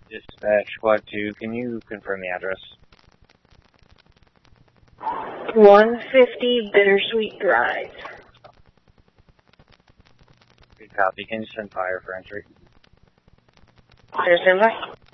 Dispatch Squad 2, can you confirm the address? 150 Bittersweet Drive. Good copy. Can you send fire for entry? There's invite.